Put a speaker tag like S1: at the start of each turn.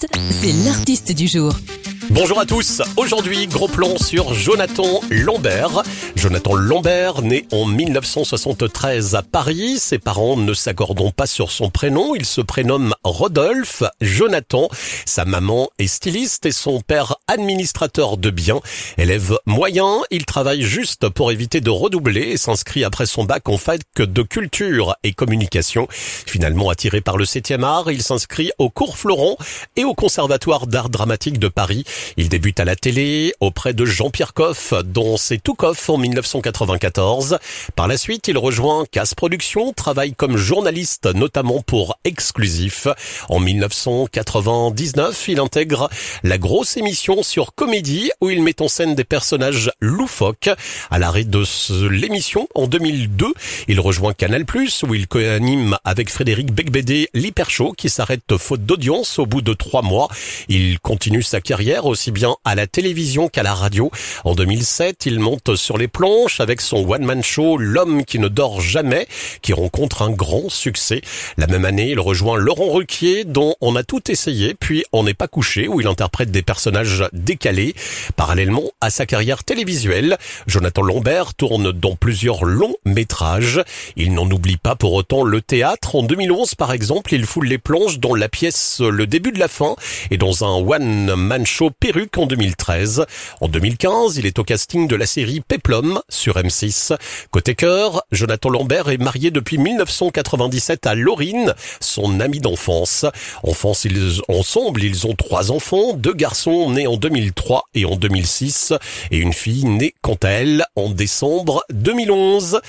S1: l'artiste, c'est l'artiste du jour.
S2: Bonjour à tous, aujourd'hui gros plan sur Jonathan Lambert. Jonathan Lambert, né en 1973 à Paris, ses parents ne s'accordent pas sur son prénom, il se prénomme Rodolphe Jonathan. Sa maman est styliste et son père administrateur de biens. Élève moyen, il travaille juste pour éviter de redoubler et s'inscrit après son bac en fac de culture et communication. Finalement attiré par le 7e art, il s'inscrit au Cours Florent et au Conservatoire d'art dramatique de Paris. Il débute à la télé auprès de Jean-Pierre Coff, dont c'est Tout Coff en 1994. Par la suite, il rejoint Casse Productions, travaille comme journaliste notamment pour Exclusif. En 1999, il intègre la grosse émission sur Comédie où il met en scène des personnages loufoques. À l'arrêt de l'émission, en 2002, il rejoint Canal+, où il co-anime avec Frédéric Becbédé l'Hyper Show qui s'arrête faute d'audience au bout de 3 mois. Il continue sa carrière aussi bien à la télévision qu'à la radio. En 2007, il monte sur les planches avec son one-man show L'homme qui ne dort jamais, qui rencontre un grand succès. La même année, il rejoint Laurent Ruquier, dont On a tout essayé, puis On n'est pas couché, où il interprète des personnages décalés. Parallèlement à sa carrière télévisuelle, Jonathan Lambert tourne dans plusieurs longs métrages. Il n'en oublie pas pour autant le théâtre. En 2011, par exemple, il foule les planches dans la pièce Le début de la fin et dans un one-man show Perruque en 2013. En 2015, il est au casting de la série Péplum sur M6. Côté cœur, Jonathan Lambert est marié depuis 1997 à Laurine, son amie d'enfance. Ensemble, ils ont 3 enfants, 2 garçons nés en 2003 et en 2006 et une fille née quant à elle en décembre 2011.